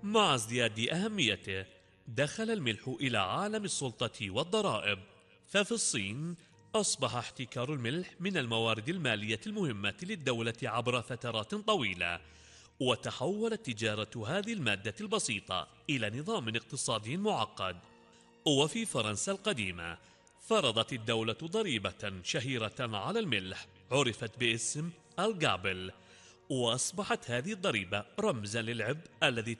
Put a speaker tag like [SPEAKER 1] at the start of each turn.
[SPEAKER 1] مع ازدياد أهميته دخل الملح إلى عالم السلطة والضرائب، ففي الصين أصبح احتكار الملح من الموارد المالية المهمة للدولة عبر فترات طويلة، وتحولت تجارة هذه المادة البسيطة إلى نظام اقتصادي معقد. وفي فرنسا القديمة فرضت الدولة ضريبة شهيرة على الملح عرفت باسم الجابل، وأصبحت هذه الضريبة رمزا للعبء الذي